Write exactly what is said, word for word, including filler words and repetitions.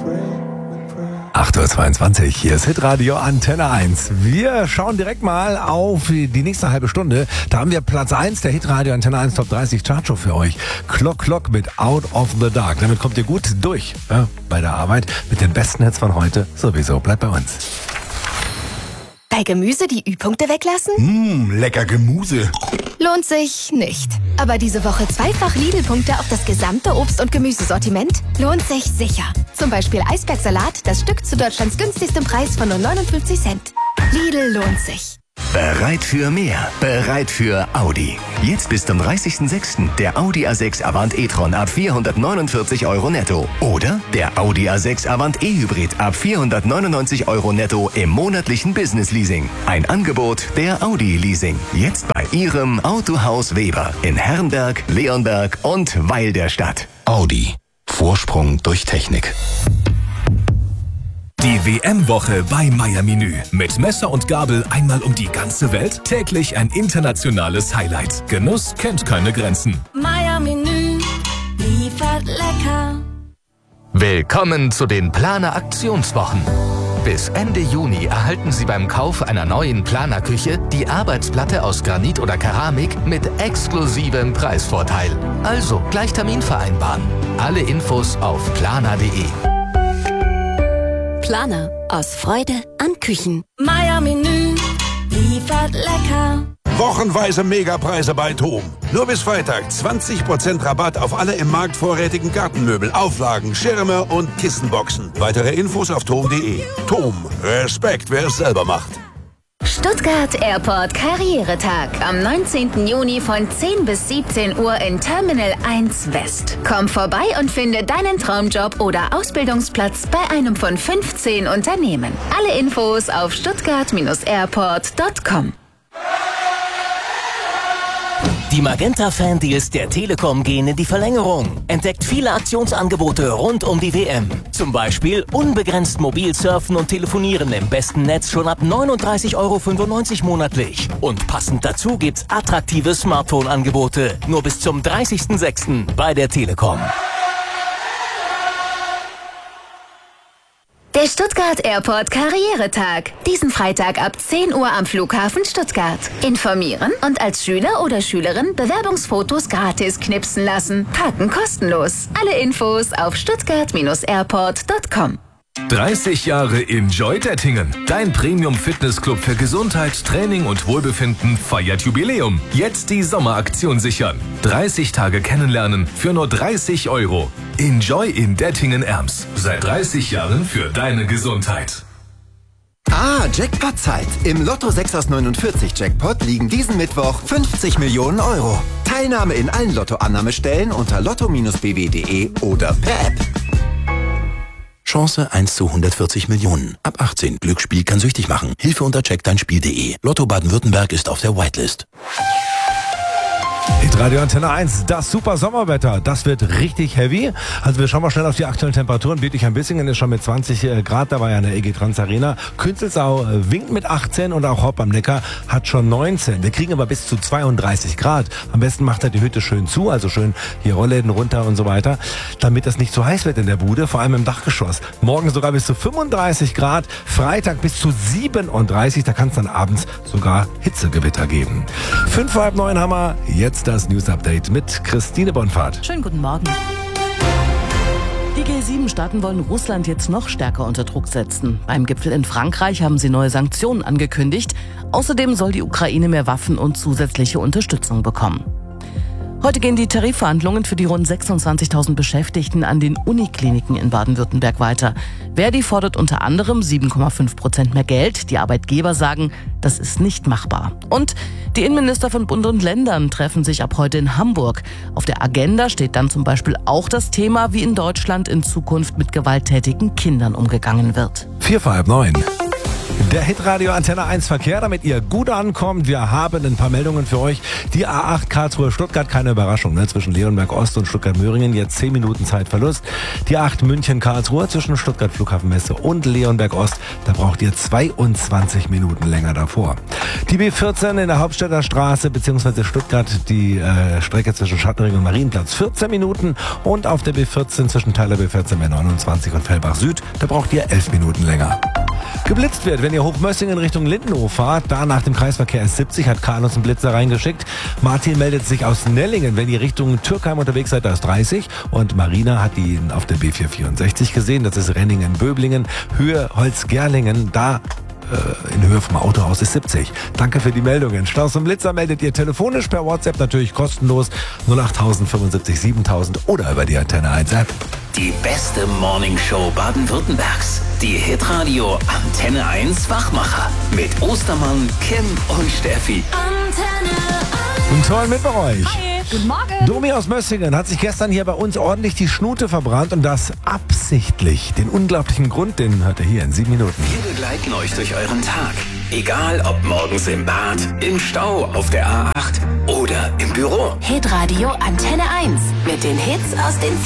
acht Uhr zweiundzwanzig, hier ist Hitradio Antenne eins. Wir schauen direkt mal auf die nächste halbe Stunde. Da haben wir Platz eins der Hitradio Antenne eins Top dreißig Chartshow für euch. Clock Clock mit Out of the Dark. Damit kommt ihr gut durch ja, bei der Arbeit mit den besten Hits von heute. Sowieso, bleibt bei uns. Bei Gemüse die Ü-Punkte weglassen? Mmh, lecker Gemüse. Lohnt sich nicht. Aber diese Woche zweifach Lidl-Punkte auf das gesamte Obst- und Gemüsesortiment lohnt sich sicher. Zum Beispiel Eisbergsalat, das Stück zu Deutschlands günstigstem Preis von nur neunundfünfzig Cent. Lidl lohnt sich. Bereit für mehr, bereit für Audi. Jetzt bis zum dreißigsten sechsten der Audi A sechs Avant e-tron ab vierhundertneunundvierzig Euro netto. Oder der Audi A sechs Avant e-Hybrid ab vierhundertneunundneunzig Euro netto im monatlichen Business-Leasing. Ein Angebot der Audi Leasing. Jetzt bei Ihrem Autohaus Weber in Herrenberg, Leonberg und Weil der Stadt. Audi. Vorsprung durch Technik. Die W M-Woche bei Meier Menü. Mit Messer und Gabel einmal um die ganze Welt. Täglich ein internationales Highlight. Genuss kennt keine Grenzen. Meier Menü liefert lecker. Willkommen zu den Planer Aktionswochen. Bis Ende Juni erhalten Sie beim Kauf einer neuen Planerküche die Arbeitsplatte aus Granit oder Keramik mit exklusivem Preisvorteil. Also gleich Termin vereinbaren. Alle Infos auf planer punkt de. Planer. Aus Freude an Küchen. Meier Menü liefert lecker. Wochenweise Megapreise bei Tom. Nur bis Freitag zwanzig Prozent Rabatt auf alle im Markt vorrätigen Gartenmöbel, Auflagen, Schirme und Kissenboxen. Weitere Infos auf tom punkt de. Tom. Respekt, wer es selber macht. Stuttgart Airport Karrieretag am neunzehnten Juni von zehn bis siebzehn Uhr in Terminal eins West. Komm vorbei und finde deinen Traumjob oder Ausbildungsplatz bei einem von fünfzehn Unternehmen. Alle Infos auf stuttgart airport punkt com. Die Magenta-Fan-Deals der Telekom gehen in die Verlängerung. Entdeckt viele Aktionsangebote rund um die W M. Zum Beispiel unbegrenzt mobil surfen und telefonieren im besten Netz schon ab neununddreißig Euro fünfundneunzig monatlich. Und passend dazu gibt's attraktive Smartphone-Angebote. Nur bis zum dreißigsten sechsten bei der Telekom. Der Stuttgart Airport Karrieretag. Diesen Freitag ab zehn Uhr am Flughafen Stuttgart. Informieren und als Schüler oder Schülerin Bewerbungsfotos gratis knipsen lassen. Parken kostenlos. Alle Infos auf stuttgart airport punkt com. dreißig Jahre Enjoy Dettingen. Dein Premium-Fitnessclub für Gesundheit, Training und Wohlbefinden feiert Jubiläum. Jetzt die Sommeraktion sichern. dreißig Tage kennenlernen für nur dreißig Euro. Enjoy in Dettingen-Erms. Seit dreißig Jahren für deine Gesundheit. Ah, Jackpot-Zeit. Im Lotto sechs aus neunundvierzig Jackpot liegen diesen Mittwoch fünfzig Millionen Euro. Teilnahme in allen Lottoannahmestellen unter lotto Bindestrich b w punkt de oder per App. Chance eins zu hundertvierzig Millionen. Ab achtzehn. Glücksspiel kann süchtig machen. Hilfe unter check dein Spiel punkt de. Lotto Baden-Württemberg ist auf der Whitelist. Hitradio Antenne eins, das super Sommerwetter, das wird richtig heavy. Also wir schauen mal schnell auf die aktuellen Temperaturen. Bietigheim-Bissingen ist schon mit zwanzig Grad dabei an der E G Trans Arena. Künzelsau winkt mit achtzehn und auch Hopp am Neckar hat schon neunzehn. Wir kriegen aber bis zu zweiunddreißig Grad. Am besten macht er die Hütte schön zu, also schön hier Rollläden runter und so weiter, damit es nicht zu heiß wird in der Bude, vor allem im Dachgeschoss. Morgen sogar bis zu fünfunddreißig Grad, Freitag bis zu siebenunddreißig, da kann es dann abends sogar Hitzegewitter geben. Fünf vor halb neun haben wir jetzt das News Update mit Christine Bonfahrt. Schönen guten Morgen. Die G sieben Staaten wollen Russland jetzt noch stärker unter Druck setzen. Beim Gipfel in Frankreich haben sie neue Sanktionen angekündigt. Außerdem soll die Ukraine mehr Waffen und zusätzliche Unterstützung bekommen. Heute gehen die Tarifverhandlungen für die rund sechsundzwanzigtausend Beschäftigten an den Unikliniken in Baden-Württemberg weiter. Verdi fordert unter anderem sieben Komma fünf Prozent mehr Geld. Die Arbeitgeber sagen, das ist nicht machbar. Und die Innenminister von Bund und Ländern treffen sich ab heute in Hamburg. Auf der Agenda steht dann zum Beispiel auch das Thema, wie in Deutschland in Zukunft mit gewalttätigen Kindern umgegangen wird. Vier vor halb neun. Der Hitradio Antenne eins Verkehr, damit ihr gut ankommt. Wir haben ein paar Meldungen für euch. Die A acht Karlsruhe-Stuttgart, keine Überraschung, ne? Zwischen Leonberg Ost und Stuttgart-Möhringen jetzt zehn Minuten Zeitverlust. Die A acht München-Karlsruhe zwischen Stuttgart Flughafenmesse und Leonberg Ost, da braucht ihr zweiundzwanzig Minuten länger davor. Die B vierzehn in der Hauptstädter Straße bzw. Stuttgart, die äh, Strecke zwischen Schattenring und Marienplatz, vierzehn Minuten. Und auf der B vierzehn zwischen Teiler B vierzehn B neunundzwanzig und Fellbach Süd, da braucht ihr elf Minuten länger. Geblitzt wird, wenn ihr Hochmössingen Richtung Lindenhof fahrt, da nach dem Kreisverkehr S siebzig hat Karl uns einen Blitzer reingeschickt. Martin meldet sich aus Nellingen, wenn ihr Richtung Türkheim unterwegs seid, da ist dreißig. Und Marina hat ihn auf der B vierhundertvierundsechzig gesehen, das ist Renningen-Böblingen, Höhe Holz-Gerlingen, da in Höhe vom Autohaus ist siebzig. Danke für die Meldungen. Staus und Blitzer meldet ihr telefonisch per WhatsApp, natürlich kostenlos, null acht tausend fünfundsiebzig siebentausend oder über die Antenne eins App. Die beste Morningshow Baden-Württembergs. Die Hitradio Antenne eins Wachmacher. Mit Ostermann, Kim und Steffi. Antenne eins. Guten Tag mit bei euch. Hi. Guten Morgen. Domi aus Mössingen hat sich gestern hier bei uns ordentlich die Schnute verbrannt und das absichtlich. Den unglaublichen Grund, den hört ihr hier in sieben Minuten. Wir begleiten euch durch euren Tag. Egal ob morgens im Bad, im Stau, auf der A acht oder im Büro. Hitradio Antenne eins. Mit den Hits aus den